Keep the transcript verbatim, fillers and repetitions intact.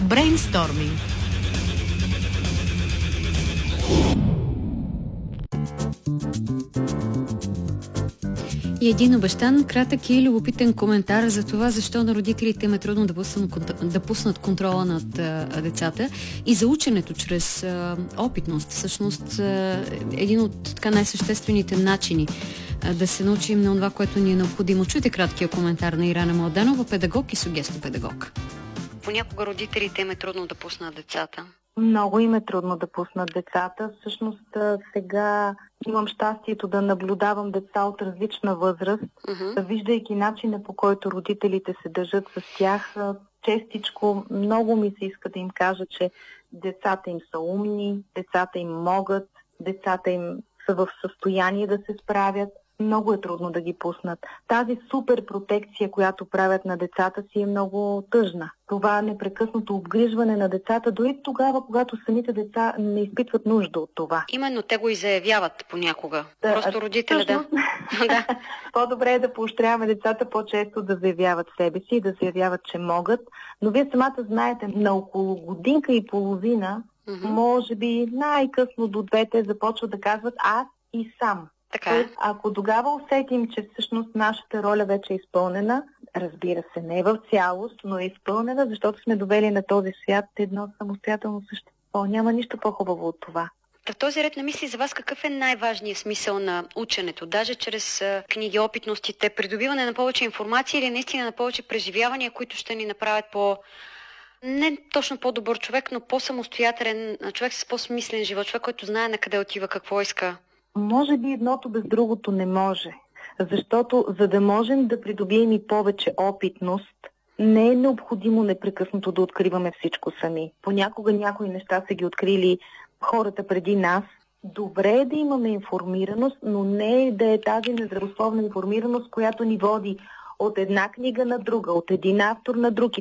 Брейнсторминг. И един обещан, кратък и любопитен коментар за това, защо на родителите им е трудно да пуснат, да пуснат контрола над а, децата и за ученето чрез а, опитност. Всъщност а, един от така най-съществените начини а, да се научим на това, което ни е необходимо. Чуйте краткия коментар на Ирана Младенова, педагог и сугестопедагог. Понякога родителите им е трудно да пуснат децата. Много им е трудно да пуснат децата. Всъщност сега имам щастието да наблюдавам деца от различна възраст, uh-huh. виждайки начина, по който родителите се държат с тях. Честичко много ми се иска да им кажа, че децата им са умни, децата им могат, децата им са в състояние да се справят. Много е трудно да ги пуснат. Тази супер протекция, която правят на децата си, е много тъжна. Това непрекъснато обгрижване на децата, дори тогава, когато самите деца не изпитват нужда от това. Именно те го и заявяват понякога. Да, Просто родителя да... да. По-добре е да поощряваме децата по-често да заявяват себе си и да заявяват, че могат. Но вие самата знаете, на около годинка и половина, mm-hmm. може би най-късно до двете, започват да казват аз и сам. Така е. Ако тогава усетим, че всъщност нашата роля вече е изпълнена, разбира се, не в цялост, но е изпълнена, защото сме довели на този свят едно самостоятелно същество. Няма нищо по-хубаво от това. В този ред на мисли за вас какъв е най-важният смисъл на ученето? Даже чрез а, книги, опитностите, придобиване на повече информация или наистина на повече преживявания, които ще ни направят по... не точно по-добър човек, но по-самостоятелен човек с по-смислен живот, човек, който знае на къде отива, какво иска. Може би едното без другото не може, защото за да можем да придобием и повече опитност, не е необходимо непрекъснато да откриваме всичко сами. Понякога някои неща са ги открили хората преди нас. Добре е да имаме информираност, но не е да е тази нездравословна информираност, която ни води от една книга на друга, от един автор на друг.